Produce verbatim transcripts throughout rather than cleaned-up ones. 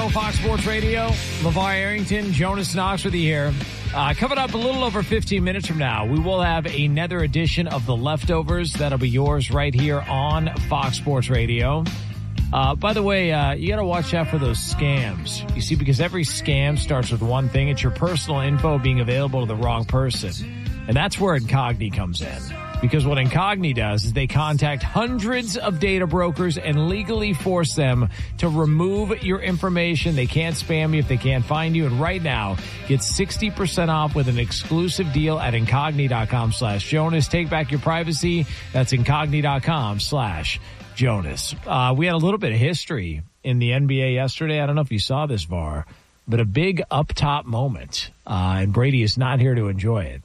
Channel, Fox Sports Radio. LeVar Arrington, Jonas Knox with you here. Uh, coming up a little over fifteen minutes from now, we will have another edition of The Leftovers. That'll be yours right here on Fox Sports Radio. Uh, by the way, uh, you got to watch out for those scams. You see, because every scam starts with one thing. It's your personal info being available to the wrong person. And that's where Incogni comes in. Because what Incogni does is they contact hundreds of data brokers and legally force them to remove your information. They can't spam you if they can't find you. And right now, get sixty percent off with an exclusive deal at Incogni.com slash Jonas. Take back your privacy. That's Incogni.com slash Jonas. Uh, we had a little bit of history in the N B A yesterday. I don't know if you saw this, VAR, but a big up-top moment. Uh, and Brady is not here to enjoy it.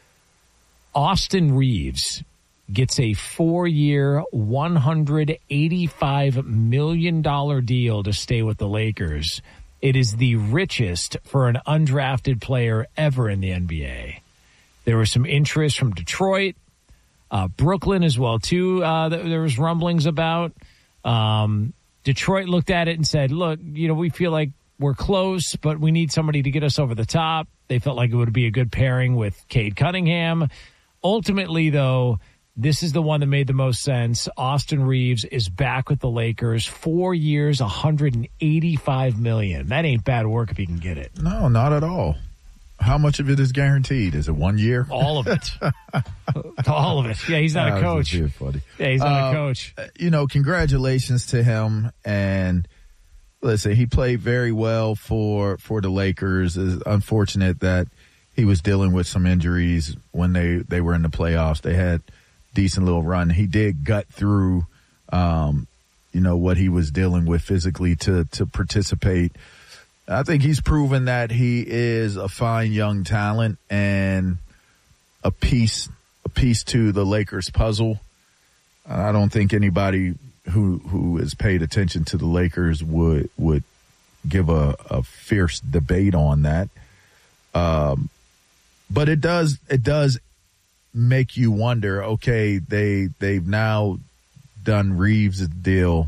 Austin Reeves gets a four-year, one hundred eighty-five million dollars deal to stay with the Lakers. It is the richest for an undrafted player ever in the N B A. There was some interest from Detroit, uh, Brooklyn as well, too. Uh, there was rumblings about. Um, Detroit looked at it and said, look, you know, we feel like we're close, but we need somebody to get us over the top. They felt like it would be a good pairing with Cade Cunningham. Ultimately, though, this is the one that made the most sense. Austin Reeves is back with the Lakers. Four years, one hundred eighty-five million dollars. That ain't bad work if you can get it. No, not at all. How much of it is guaranteed? Is it one year? All of it. All of it. Yeah, he's not that a coach. Was funny. Yeah, he's not uh, a coach. You know, congratulations to him. And listen, he played very well for, for the Lakers. It's unfortunate that he was dealing with some injuries when they, they were in the playoffs. They had decent little run. He did gut through, um, you know, what he was dealing with physically to, to participate. I think he's proven that he is a fine young talent and a piece, a piece to the Lakers puzzle. I don't think anybody who, who has paid attention to the Lakers would, would give a, a fierce debate on that. Um, But it does it does make you wonder, okay, they, they've now done Reeves' deal.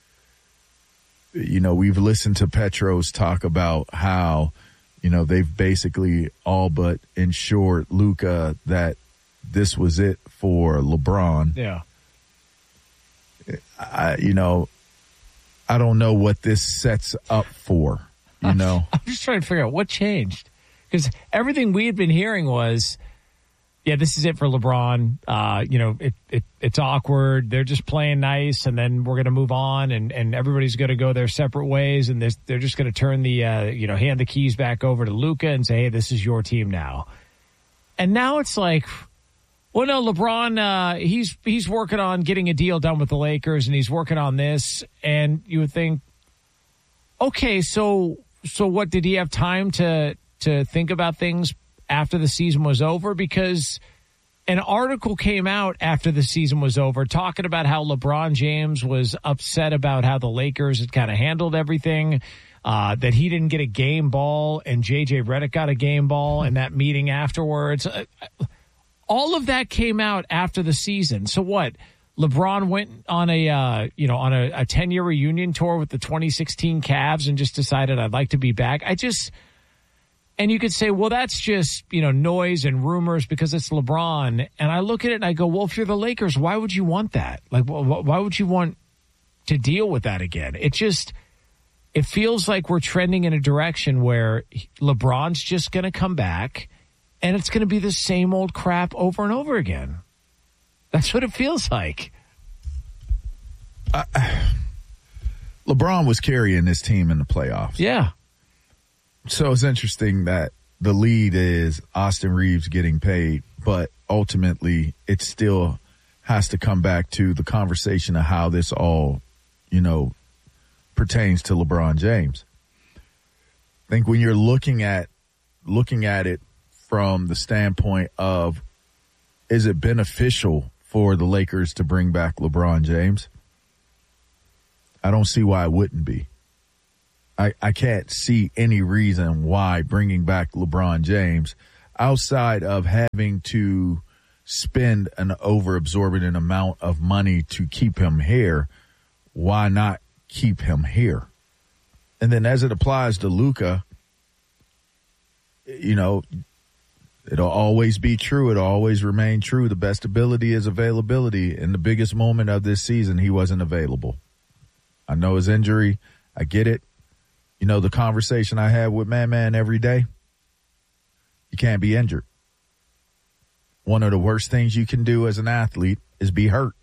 You know, we've listened to Petros talk about how, you know, they've basically all but ensured Luka that this was it for LeBron. Yeah. I, you know, I don't know what this sets up for, you know. I'm just trying to figure out what changed. Because everything we had been hearing was, yeah, this is it for LeBron. Uh, you know, it, it it's awkward. They're just playing nice, and then we're going to move on, and, and everybody's going to go their separate ways, and they're just going to turn the, uh, you know, hand the keys back over to Luka and say, hey, this is your team now. And now it's like, well, no, LeBron, uh, he's he's working on getting a deal done with the Lakers, and he's working on this, and you would think, okay, so so what, did he have time to to think about things after the season was over? Because an article came out after the season was over talking about how LeBron James was upset about how the Lakers had kind of handled everything, uh, that he didn't get a game ball and J J Redick got a game ball in that meeting afterwards. Uh, all of that came out after the season. So what? LeBron went on a, uh, you know, on a, a ten-year reunion tour with the twenty sixteen Cavs and just decided I'd like to be back. I just... And you could say, well, that's just, you know, noise and rumors because it's LeBron. And I look at it and I go, well, if you're the Lakers, why would you want that? Like, why would you want to deal with that again? It just, it feels like we're trending in a direction where LeBron's just going to come back and it's going to be the same old crap over and over again. That's what it feels like. Uh, LeBron was carrying this team in the playoffs. Yeah. So it's interesting that the lead is Austin Reeves getting paid, but ultimately it still has to come back to the conversation of how this all, you know, pertains to LeBron James. I think when you're looking at looking at it from the standpoint of, is it beneficial for the Lakers to bring back LeBron James? I don't see why it wouldn't be. I, I can't see any reason why bringing back LeBron James, outside of having to spend an over-absorbent amount of money to keep him here, why not keep him here? And then as it applies to Luka, you know, it'll always be true. It'll always remain true. The best ability is availability. In the biggest moment of this season, he wasn't available. I know his injury. I get it. You know, the conversation I had with Man Man every day, you can't be injured. One of the worst things you can do as an athlete is be hurt.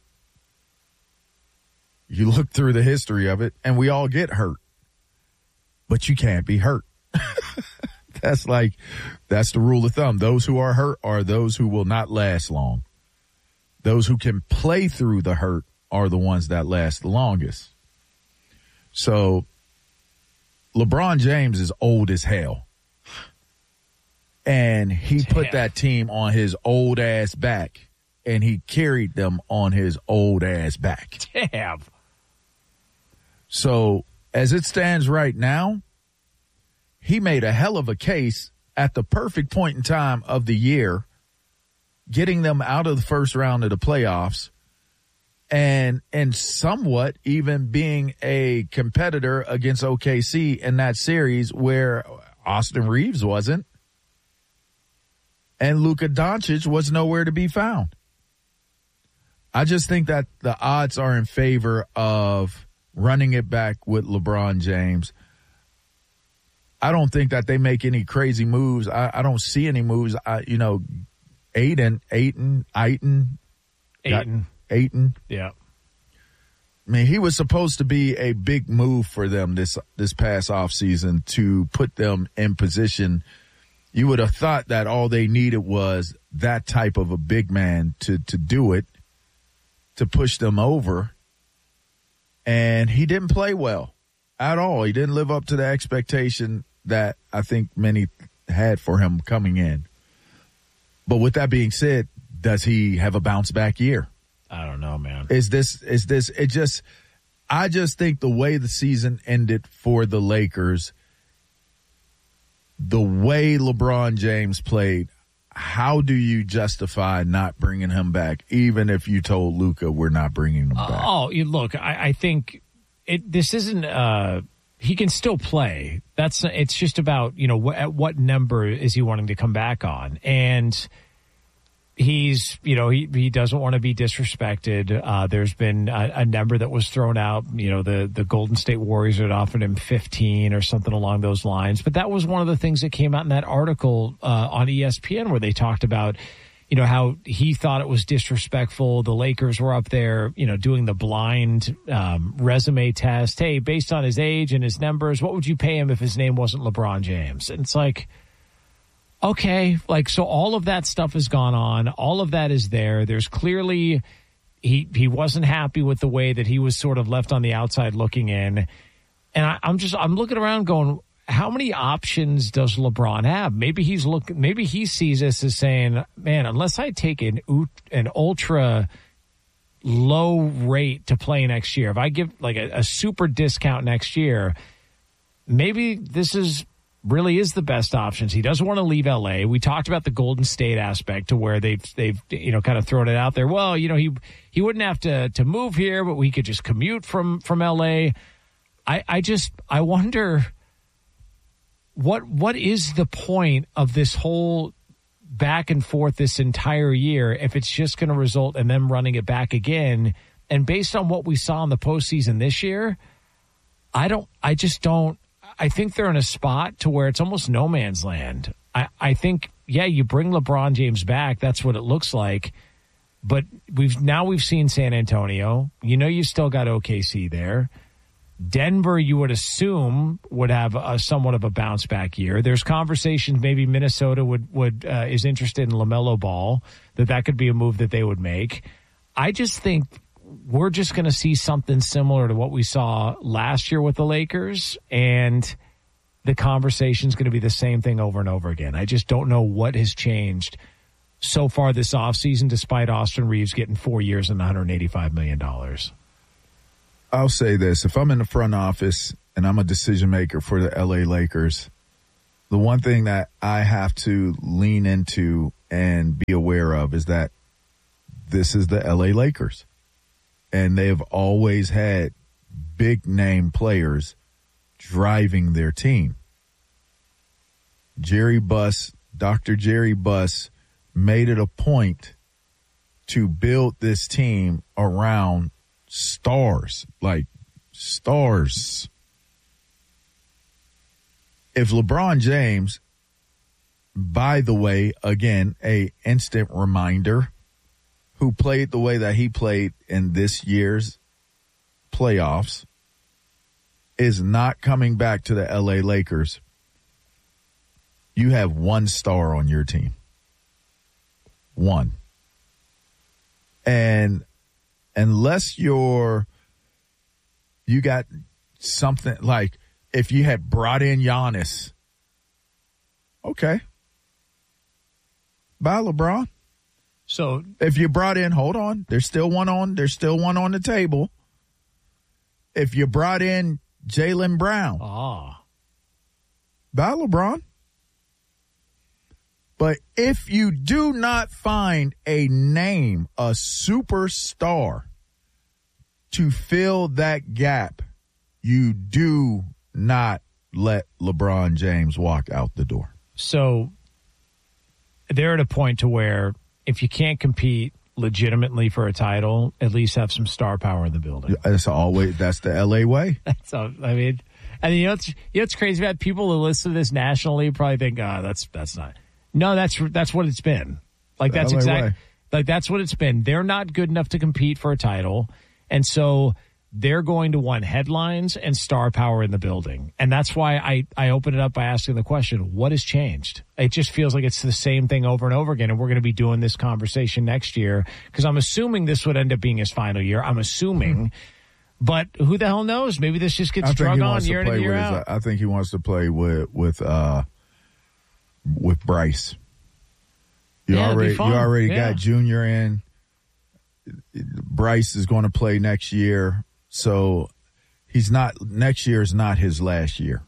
You look through the history of it, and we all get hurt. But you can't be hurt. That's like, that's the rule of thumb. Those who are hurt are those who will not last long. Those who can play through the hurt are the ones that last the longest. So LeBron James is old as hell. And he Damn. put that team on his old ass back, and he carried them on his old ass back. Damn. So as it stands right now, he made a hell of a case at the perfect point in time of the year, getting them out of the first round of the playoffs, and and somewhat even being a competitor against O K C in that series where Austin Reeves wasn't, and Luka Doncic was nowhere to be found. I just think that the odds are in favor of running it back with LeBron James. I don't think that they make any crazy moves. I, I don't see any moves. I, you know, Aiden, Ayton, Ayton, Ayton, Ayton. Yeah. I mean, he was supposed to be a big move for them this this past offseason to put them in position. You would have thought that all they needed was that type of a big man to to do it, to push them over. And he didn't play well at all. He didn't live up to the expectation that I think many had for him coming in. But with that being said, does he have a bounce back year? I don't know, man. Is this, is this, it just, I just think the way the season ended for the Lakers, the way LeBron James played, how do you justify not bringing him back, even if you told Luka we're not bringing him back? Oh, you look, I, I think it, this isn't, uh, he can still play. That's, it's just about, you know, wh- at what number is he wanting to come back on? And he's, you know, he, he doesn't want to be disrespected. Uh, there's been a, a number that was thrown out. You know, the, the Golden State Warriors had offered him fifteen or something along those lines. But that was one of the things that came out in that article uh, on E S P N where they talked about, you know, how he thought it was disrespectful. The Lakers were up there, you know, doing the blind um, resume test. Hey, based on his age and his numbers, what would you pay him if his name wasn't LeBron James? And it's like, okay, like, so all of that stuff has gone on. All of that is there. There's clearly he he wasn't happy with the way that he was sort of left on the outside looking in. And I, I'm just I'm looking around going, how many options does LeBron have? Maybe he's look maybe he sees this as saying, man, unless I take an an ultra low rate to play next year, if I give like a, a super discount next year, maybe this is really is the best options. He doesn't want to leave L A. We talked about the Golden State aspect to where they've they've you know kind of thrown it out there. Well, you know, he he wouldn't have to to move here, but we could just commute from from L A. I I just I wonder what what is the point of this whole back and forth this entire year if it's just going to result in them running it back again. And based on what we saw in the postseason this year, I don't I just don't I think they're in a spot to where it's almost no man's land. I, I think, yeah, you bring LeBron James back. That's what it looks like. But we've now we've seen San Antonio. You know, you still got O K C there. Denver, you would assume, would have a somewhat of a bounce back year. There's conversations maybe Minnesota would would uh, is interested in LaMelo Ball, that that could be a move that they would make. I just think we're just going to see something similar to what we saw last year with the Lakers, and the conversation is going to be the same thing over and over again. I just don't know what has changed so far this offseason, despite Austin Reeves getting four years and one hundred eighty-five million dollars. I'll say this. If I'm in the front office and I'm a decision maker for the L A Lakers, the one thing that I have to lean into and be aware of is that this is the L A Lakers. And they've always had big name players driving their team. Jerry Buss, Doctor Jerry Buss, made it a point to build this team around stars, like stars. If LeBron James, by the way, again, a instant reminder, who played the way that he played in this year's playoffs, is not coming back to the L A Lakers, you have one star on your team. One. And unless you're, you got something like, if you had brought in Giannis, okay. Bye, LeBron. So if you brought in, hold on, there's still one on, there's still one on the table. If you brought in Jaylen Brown, ah, bye, LeBron. But if you do not find a name, a superstar to fill that gap, you do not let LeBron James walk out the door. So they're at a point to where if you can't compete legitimately for a title, at least have some star power in the building. That's always, that's the L A way. That's all, I mean, and you know what's, you know what's crazy about people who listen to this nationally probably think, oh, that's, that's not. No, that's, that's what it's been. Like, that's exactly, like, that's what it's been. They're not good enough to compete for a title. And so they're going to want headlines and star power in the building. And that's why I, I open it up by asking the question, what has changed? It just feels like it's the same thing over and over again. And we're going to be doing this conversation next year because I'm assuming this would end up being his final year. I'm assuming. Mm-hmm. But who the hell knows? Maybe this just gets drug on year in and year out. His, I think he wants to play with, with, uh, with Bryce. You yeah, already, you already yeah. got Junior in. Bryce is going to play next year. So he's not, next year is not his last year.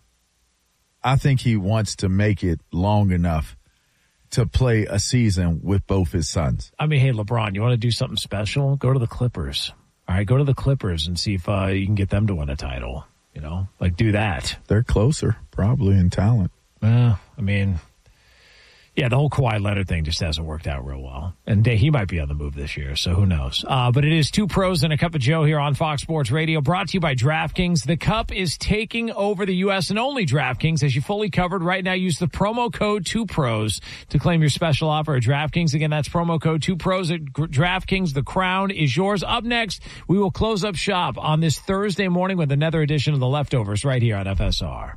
I think he wants to make it long enough to play a season with both his sons. I mean, hey, LeBron, you want to do something special? Go to the Clippers. All right, go to the Clippers and see if uh, you can get them to win a title. You know, like do that. They're closer, probably, in talent. Well, I mean, yeah, the whole Kawhi Leonard thing just hasn't worked out real well. And he might be on the move this year, so who knows. Uh, but it is Two Pros and a Cup of Joe here on Fox Sports Radio, brought to you by DraftKings. The Cup is taking over the U S and only DraftKings. As you fully covered right now, use the promo code Two Pros to claim your special offer at DraftKings. Again, that's promo code Two Pros at DraftKings. The crown is yours. Up next, we will close up shop on this Thursday morning with another edition of The Leftovers right here on F S R.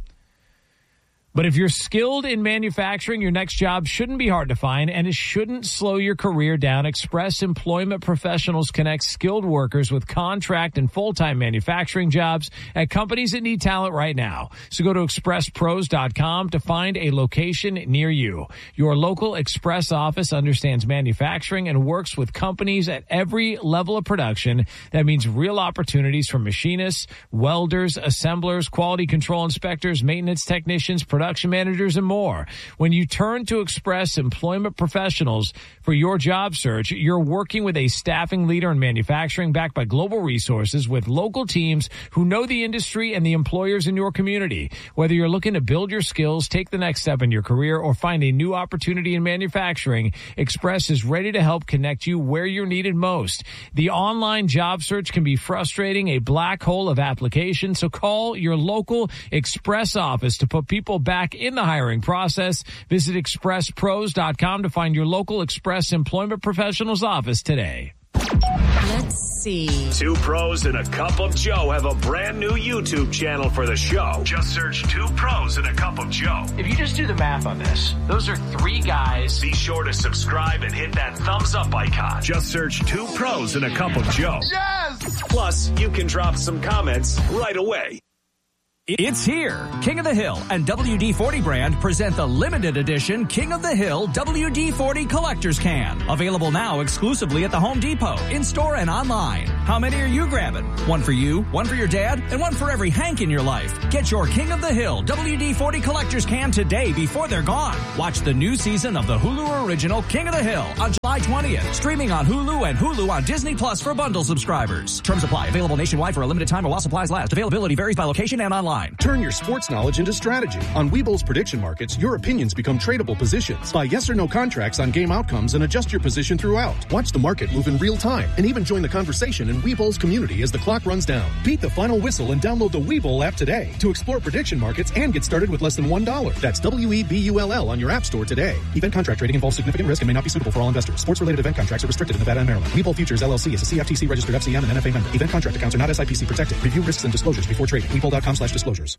But if you're skilled in manufacturing, your next job shouldn't be hard to find, and it shouldn't slow your career down. Express Employment Professionals connects skilled workers with contract and full-time manufacturing jobs at companies that need talent right now. So go to express pros dot com to find a location near you. Your local Express office understands manufacturing and works with companies at every level of production. That means real opportunities for machinists, welders, assemblers, quality control inspectors, maintenance technicians, production production managers, and more. When you turn to Express Employment Professionals for your job search, you're working with a staffing leader in manufacturing backed by global resources with local teams who know the industry and the employers in your community. Whether you're looking to build your skills, take the next step in your career, or find a new opportunity in manufacturing, Express is ready to help connect you where you're needed most. The online job search can be frustrating, a black hole of applications, so call your local Express office to put people back in the hiring process. Visit express pros dot com to find your local Express Employment Professionals office today. Let's see. Two Pros and a Cup of Joe have a brand new YouTube channel for the show. Just search Two Pros and a Cup of Joe. If you just do the math on this, those are three guys. Be sure to subscribe and hit that thumbs up icon. Just search Two Pros and a Cup of Joe. Yes! Plus, you can drop some comments right away. It's here. King of the Hill and W D forty brand present the limited edition King of the Hill W D forty Collector's Can. Available now exclusively at the Home Depot, in-store and online. How many are you grabbing? One for you, one for your dad, and one for every Hank in your life. Get your King of the Hill W D forty Collector's Can today before they're gone. Watch the new season of the Hulu original King of the Hill on July twentieth. Streaming on Hulu and Hulu on Disney Plus for bundle subscribers. Terms apply. Available nationwide for a limited time or while supplies last. Availability varies by location and online. online. Turn your sports knowledge into strategy. On Webull's prediction markets, your opinions become tradable positions. Buy yes or no contracts on game outcomes and adjust your position throughout. Watch the market move in real time and even join the conversation in Webull's community as the clock runs down. Beat the final whistle and download the Webull app today to explore prediction markets and get started with less than one dollar. That's W E B U L L on your app store today. Event contract trading involves significant risk and may not be suitable for all investors. Sports-related event contracts are restricted in Nevada and Maryland. Webull Futures, L L C is a C F T C-registered F C M and N F A member. Event contract accounts are not S I P C protected. Review risks and disclosures before trading. Webull.com slash disclosures.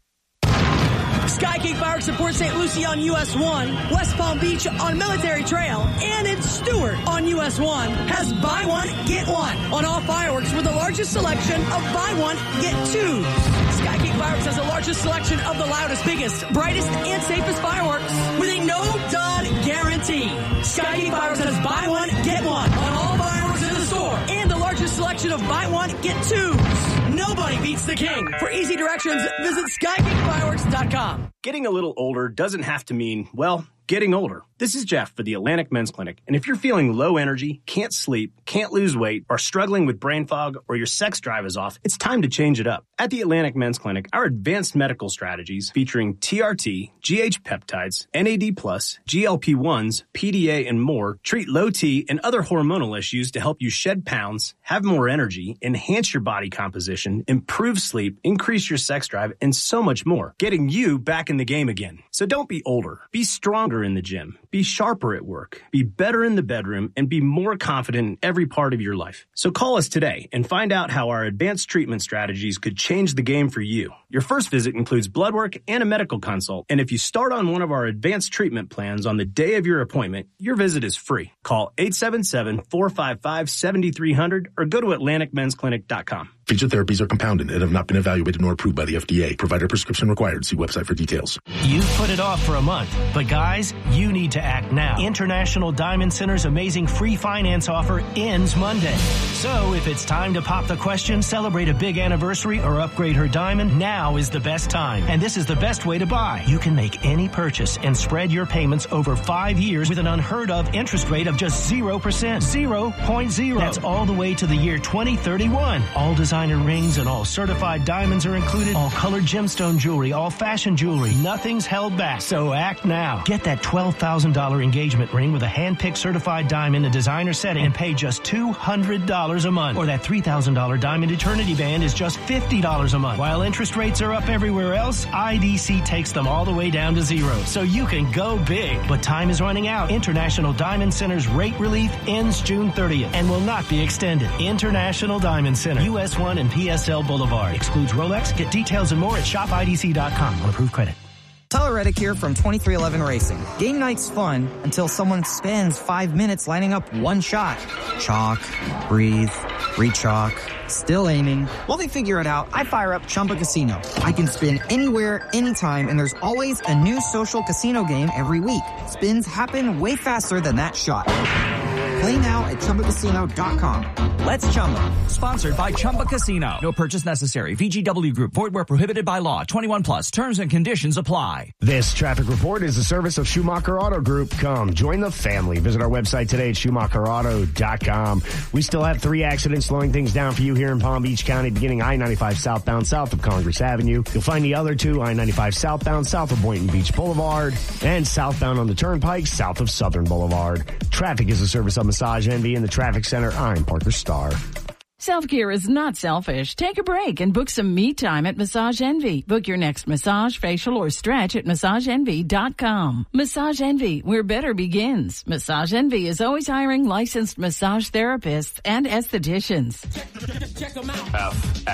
Skyking Fireworks in Port Saint Lucie on U S one, West Palm Beach on Military Trail, and in Stewart on U S one has buy one, get one on all fireworks with the largest selection of buy one, get two. Skyking Fireworks has the largest selection of the loudest, biggest, brightest, and safest fireworks with a no-dud guarantee. Skyking Fireworks has buy one, get one on all fireworks in the store and the largest selection of buy one, get twos. Nobody beats the king. For easy directions, visit sky king fireworks dot com. Getting a little older doesn't have to mean, well, getting older. This is Jeff for the Atlantic Men's Clinic, and if you're feeling low energy, can't sleep, can't lose weight, are struggling with brain fog, or your sex drive is off, it's time to change it up. At the Atlantic Men's Clinic, our advanced medical strategies featuring T R T, G H peptides, N A D plus, G L P ones, P D A, and more treat low T and other hormonal issues to help you shed pounds, have more energy, enhance your body composition, improve sleep, increase your sex drive, and so much more, getting you back in the game again. So don't be older. Be stronger in the gym. Be sharper at work. Be better in the bedroom, and be more confident in every part of your life. So call us today and find out how our advanced treatment strategies could change the game for you. Your first visit includes blood work and a medical consult, and if you start on one of our advanced treatment plans on the day of your appointment, your visit is free. Call eight seven seven, four five five, seven three zero zero or go to atlantic men's clinic dot com. Featured therapies are compounded and have not been evaluated nor approved by the F D A. Provider prescription required. See website for details. You've put it off for a month, but guys, you need to act now. International Diamond Center's amazing free finance offer ends Monday. So if it's time to pop the question, celebrate a big anniversary, or upgrade her diamond, now is the best time. And this is the best way to buy. You can make any purchase and spread your payments over five years with an unheard of interest rate of just zero percent. zero point zero. That's all the way to the year twenty thirty-one. All design Designer rings and all certified diamonds are included. All colored gemstone jewelry, all fashion jewelry. Nothing's held back. So act now. Get that twelve thousand dollars engagement ring with a hand-picked certified diamond, a designer setting, and pay just two hundred dollars a month. Or that three thousand dollars diamond eternity band is just fifty dollars a month. While interest rates are up everywhere else, I D C takes them all the way down to zero. So you can go big. But time is running out. International Diamond Center's rate relief ends June thirtieth and will not be extended. International Diamond Center, U S one and P S L Boulevard. Excludes Rolex. Get details and more at shop I D C dot com on approved credit. Tyler Reddick here from twenty-three eleven Racing. Game night's fun until someone spends five minutes lining up one shot. Chalk, breathe, re-chalk, still aiming. While they figure it out, I fire up Chumba Casino. I can spin anywhere, anytime, and there's always a new social casino game every week. Spins happen way faster than that shot. Play now at chumba casino dot com. Let's Chumba. Sponsored by Chumba Casino. No purchase necessary. V G W Group. Void where prohibited by law. twenty-one plus. Terms and conditions apply. This traffic report is a service of Schumacher Auto Group. Come, join the family. Visit our website today at schumacher auto dot com. We still have three accidents slowing things down for you here in Palm Beach County, beginning I ninety-five southbound south of Congress Avenue. You'll find the other two, I ninety-five southbound south of Boynton Beach Boulevard and southbound on the Turnpike south of Southern Boulevard. Traffic is a service of Massage Envy in the Traffic Center. I'm Parker Starr. Self-care is not selfish. Take a break and book some me time at Massage Envy. Book your next massage, facial, or stretch at massage envy dot com. Massage Envy, where better begins. Massage Envy is always hiring licensed massage therapists and estheticians. Check them out.